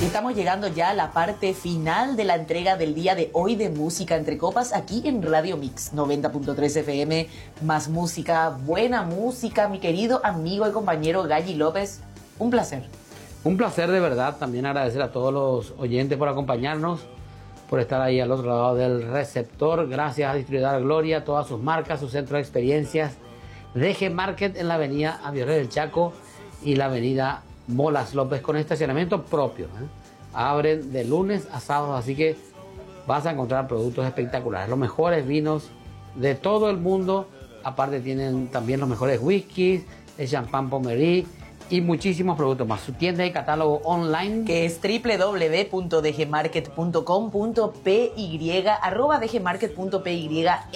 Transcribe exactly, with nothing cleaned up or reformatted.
Estamos llegando ya a la parte final de la entrega del día de hoy de Música Entre Copas aquí en Radio Mix noventa punto tres F M. Más música, buena música, mi querido amigo y compañero Galli López. Un placer. Un placer de verdad. También agradecer a todos los oyentes por acompañarnos, por estar ahí al otro lado del receptor. Gracias a Distribuidora Gloria, todas sus marcas, su centro de experiencias. D G Market en la avenida Abiorré del Chaco y la avenida Molas López con estacionamiento propio, ¿eh? Abren de lunes a sábado, así que vas a encontrar productos espectaculares, los mejores vinos de todo el mundo. Aparte tienen también los mejores whiskies, el champán Pommery y muchísimos productos más. Su tienda y catálogo online, que es w w w punto d g market punto com punto p y, arroba d g market punto p y